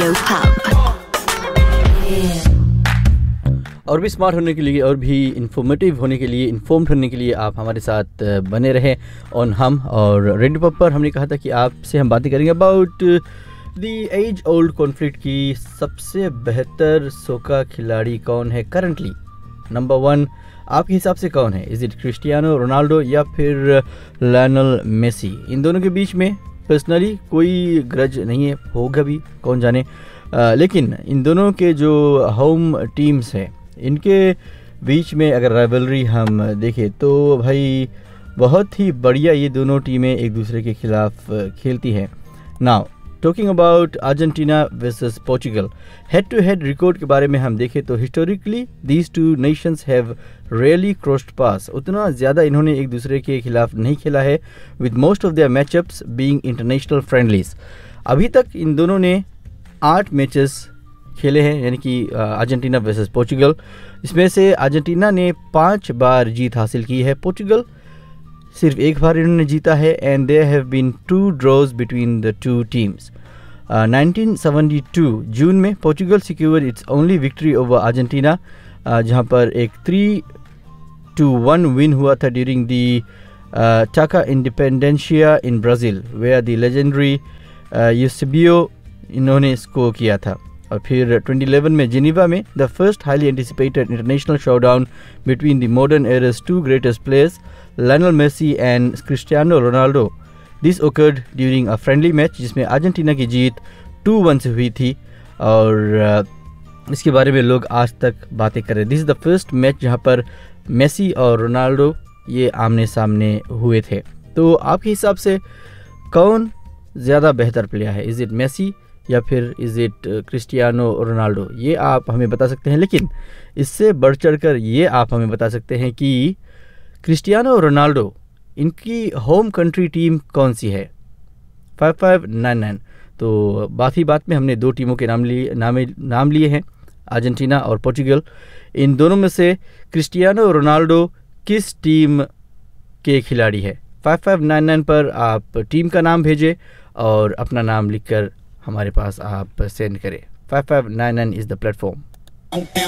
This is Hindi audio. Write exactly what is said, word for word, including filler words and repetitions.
Hub. और भी स्मार्ट होने के लिए और भी इन्फॉर्मेटिव होने के लिए इन्फॉर्म्ड होने के लिए आप हमारे साथ बने रहें ऑन हम और रेडियो पब पर। हमने कहा था कि आपसे हम बातें करेंगे about the age old conflict की सबसे बेहतर सोका खिलाड़ी कौन है करंटली। नंबर वन आपके हिसाब से कौन है? इज़ इट क्रिस्टियानो रोनाल्डो या फिर लायनल मेसी? इन दोनों के बीच में पर्सनली कोई ग्रज नहीं है, होगा भी कौन जाने, आ, लेकिन इन दोनों के जो होम टीम्स हैं इनके बीच में अगर राइवलरी हम देखें तो भाई बहुत ही बढ़िया ये दोनों टीमें एक दूसरे के खिलाफ खेलती हैं। Now talking about Argentina versus Portugal, head to head record के बारे में हम देखें तो historically these two nations have rarely crossed पास। उतना ज़्यादा इन्होंने एक दूसरे के खिलाफ नहीं खेला है, with most of their matchups being international friendlies. अभी तक इन दोनों ने आठ मैचेस खेले हैं, यानी कि अर्जेंटीना वर्सेस पोर्चुगल। इसमें से अर्जेंटीना ने पाँच बार जीत हासिल की है, पोर्चुगल सिर्फ एक बार इन्होंने जीता है। And there have been to drawers between the two teams. Nineteen seventy to June में Portugal secured it's only victory over Argentina, जहां पर एक थ्री टू वन विन हुआ था ड्यूरिंग दी चाका इंडिपेंडेंशिया इन Brazil, where the legendary Eusebio इन्होंने स्कोर किया था। और फिर ट्वेंटी इलेवन में जिनेवा में the first highly anticipated international showdown between the modern एरा's to greatest players Lionel Messi and Cristiano Ronaldo. This occurred during a friendly match जिसमें अर्जेंटीना की जीत टू वन से हुई थी और uh, इसके बारे में लोग आज तक बातें कर रहे हैं। This is the first match जहां पर मेसी और रोनाल्डो ये आमने सामने हुए थे। तो आपके हिसाब से कौन ज़्यादा बेहतर प्लेयर है? इज़ इट मेसी या फिर इज़ इट क्रिस्टियानो रोनाल्डो? ये आप हमें बता सकते हैं, लेकिन इससे बढ़ चढ़ कर ये आप हमें बता सकते हैं कि क्रिस्टियानो रोनाल्डो इनकी होम कंट्री टीम कौन सी है? Five five nine nine. तो बात ही बात में हमने दो टीमों के नाम लिए नाम नाम लिए हैं, अर्जेंटीना और पोर्चुगल। इन दोनों में से क्रिस्टियानो रोनाल्डो किस टीम के खिलाड़ी है? फाइव फाइव नाइन नाइन पर आप टीम का नाम भेजें और अपना नाम लिखकर हमारे पास आप सेंड करें। Five five nine nine is the platform.